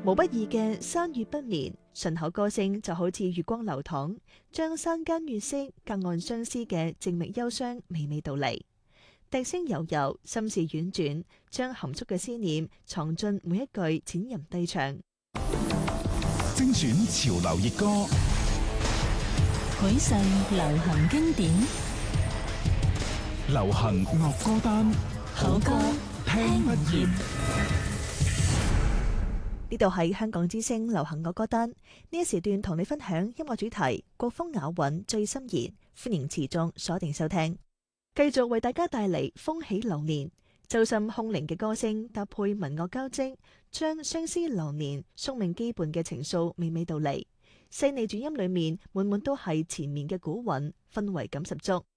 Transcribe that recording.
無不易嘅山月不眠，順口歌聲就好似月光流淌，將山間月色隔岸相思嘅靜謐憂傷娓娓道嚟。笛聲悠悠，心事婉轉，將含蓄嘅思念藏進每一句淺吟低唱。 精選潮流熱歌， 許世流行經典， 流行樂歌單， 好歌聽不厭。 呢度係香港之聲流行樂歌單，呢一時段同你分享音樂主題，國風雅韻最深研，歡迎持續鎖定收聽。繼續為大家帶嚟風起流年，揪心空靈嘅歌聲搭配民樂交織，將相思流年宿命羈絆嘅情愫娓娓道嚟。細膩轉音裏面滿滿都係纏綿嘅古韻，氛圍感十足。